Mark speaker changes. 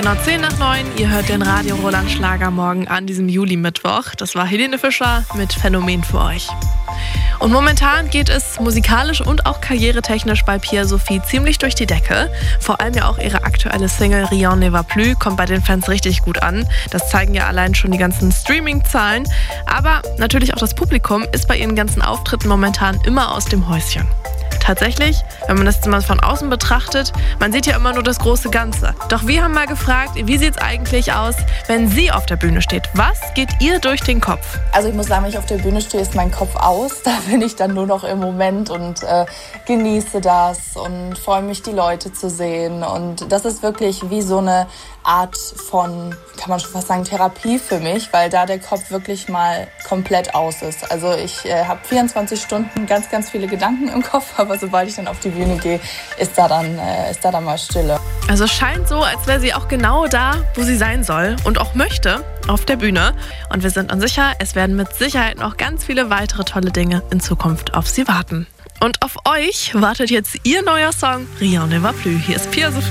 Speaker 1: Genau 10 nach 9. Ihr hört den Radio Roland Schlagermorgen an diesem Juli-Mittwoch. Das war Helene Fischer mit Phänomen für euch. Und momentan geht es musikalisch und auch karrieretechnisch bei Pia Sophie ziemlich durch die Decke. Vor allem ja auch ihre aktuelle Single Rien ne va plus kommt bei den Fans richtig gut an. Das zeigen ja allein schon die ganzen Streaming-Zahlen. Aber natürlich auch das Publikum ist bei ihren ganzen Auftritten momentan immer aus dem Häuschen. Tatsächlich, wenn man das mal von außen betrachtet, man sieht ja immer nur das große Ganze. Doch wir haben mal gefragt, wie sieht es eigentlich aus, wenn sie auf der Bühne steht? Was geht ihr durch den Kopf?
Speaker 2: Also ich muss sagen, wenn ich auf der Bühne stehe, ist mein Kopf aus. Da bin ich dann nur noch im Moment und genieße das und freue mich, die Leute zu sehen. Und das ist wirklich wie so eine Art von, kann man schon fast sagen, Therapie für mich, weil da der Kopf wirklich mal komplett aus ist. Also ich habe 24 Stunden ganz, ganz viele Gedanken im Kopf, aber sobald ich dann auf die Bühne gehe, ist da dann mal Stille.
Speaker 1: Also es scheint so, als wäre sie auch genau da, wo sie sein soll und auch möchte, auf der Bühne. Und wir sind uns sicher, es werden mit Sicherheit noch ganz viele weitere tolle Dinge in Zukunft auf sie warten. Und auf euch wartet jetzt ihr neuer Song Rien ne va plus. Hier ist Pia Sophie.